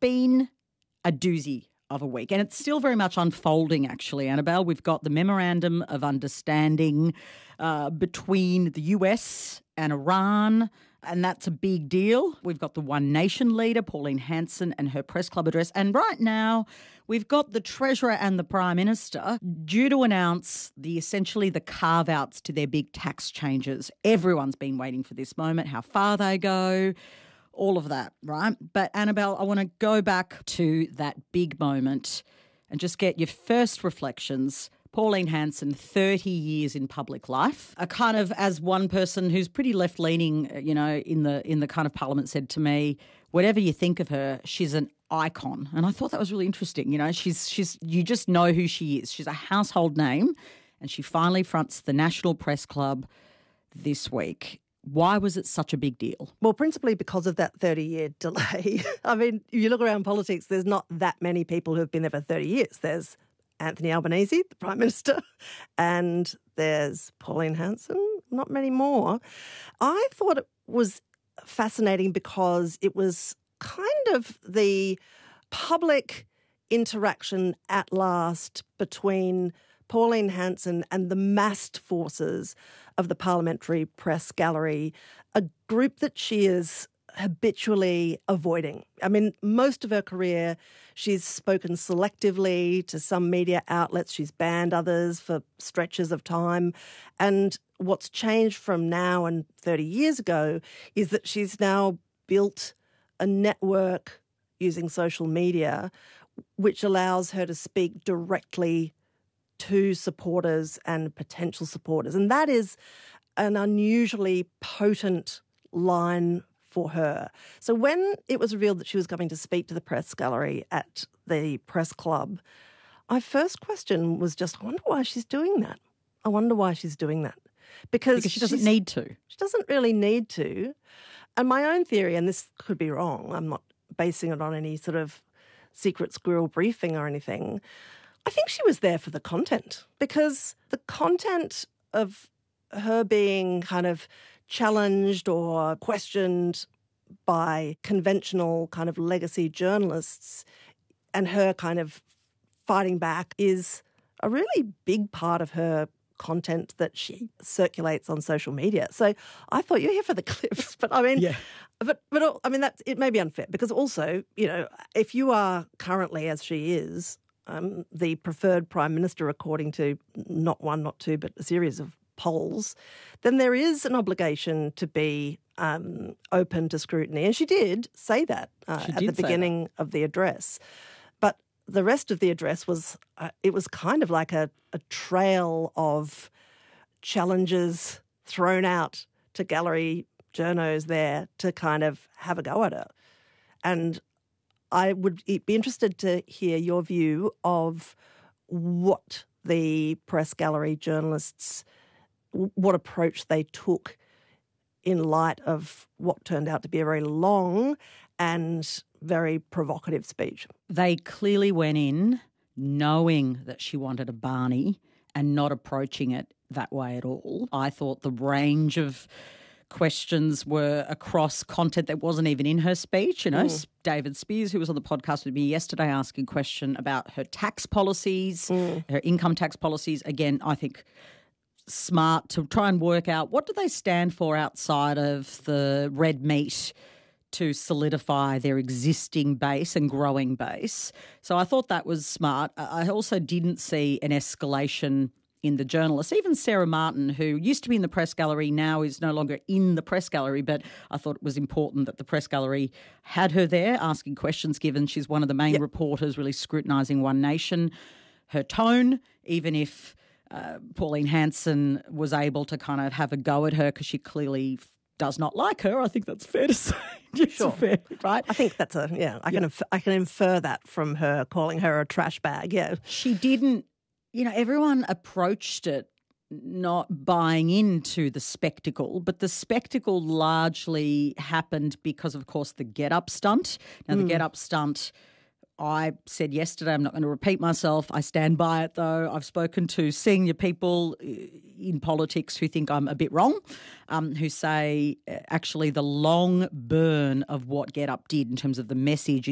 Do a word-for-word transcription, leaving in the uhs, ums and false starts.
been a doozy of a week, and it's still very much unfolding, actually, Annabelle. We've got the Memorandum of Understanding uh, between the U S and Iran, and that's a big deal. We've got the One Nation leader, Pauline Hanson, and her press club address. And right now, we've got the Treasurer and the Prime Minister due to announce the essentially the carve-outs to their big tax changes. Everyone's been waiting for this moment, how far they go, all of that, right? But Annabelle, I want to go back to that big moment and just get your first reflections. Pauline Hanson, thirty years in public life, a kind of, as one person who's pretty left-leaning, you know, in the in the kind of parliament said to me, whatever you think of her, she's an icon. And I thought that was really interesting. You know, she's she's you just know who she is. She's a household name, and she finally fronts the National Press Club this week. Why was it such a big deal? Well, principally because of that thirty-year delay. I mean, if you look around politics, there's not that many people who have been there for thirty years. There's Anthony Albanese, the Prime Minister, and there's Pauline Hanson, not many more. I thought it was fascinating because it was kind of the public interaction at last between Pauline Hanson and the massed forces of the Parliamentary Press Gallery, a group that she is habitually avoiding. I mean, most of her career, she's spoken selectively to some media outlets. She's banned others for stretches of time. And what's changed from now and thirty years ago is that she's now built a network using social media which allows her to speak directly to supporters and potential supporters. And that is an unusually potent line for her. So when it was revealed that she was coming to speak to the press gallery at the press club, my first question was just, I wonder why she's doing that. I wonder why she's doing that. Because, because she doesn't need to. She doesn't really need to. And my own theory, and this could be wrong, I'm not basing it on any sort of secret squirrel briefing or anything, I think she was there for the content, because the content of her being kind of challenged or questioned by conventional kind of legacy journalists and her kind of fighting back is a really big part of her content that she circulates on social media. So I thought, you're here for the clips, but I mean, yeah. but but I mean, that it may be unfair because also, you know, if you are currently, as she is, um, the preferred prime minister, according to not one, not two, but a series of polls, then there is an obligation to be um, open to scrutiny. And she did say that uh, did at the beginning that. of the address. But the rest of the address was, uh, it was kind of like a, a trail of challenges thrown out to gallery journos there to kind of have a go at her. And I would be interested to hear your view of what the press gallery journalists, what approach they took in light of what turned out to be a very long and very provocative speech. They clearly went in knowing that she wanted a Barney and not approaching it that way at all. I thought the range of questions were across content that wasn't even in her speech. You know, mm. David Spears, who was on the podcast with me yesterday, asking a question about her tax policies, mm. her income tax policies. Again, I think smart to try and work out what do they stand for outside of the red meat to solidify their existing base and growing base. So I thought that was smart. I also didn't see an escalation in the journalists. Even Sarah Martin, who used to be in the press gallery, now is no longer in the press gallery, but I thought it was important that the press gallery had her there asking questions, given she's one of the main yep. reporters really scrutinising One Nation. Her tone, even if uh, Pauline Hanson was able to kind of have a go at her because she clearly does not like her, I think that's fair to say. Sure. Fair, right? I think that's a, yeah, I, yeah. Can inf- I can infer that from her calling her a trash bag, yeah. She didn't, you know, everyone approached it not buying into the spectacle, but the spectacle largely happened because, of course, the Get Up stunt. Now, the mm. Get Up stunt, I said yesterday, I'm not going to repeat myself. I stand by it, though. I've spoken to senior people in politics who think I'm a bit wrong, um, who say actually the long burn of what Get Up did in terms of the message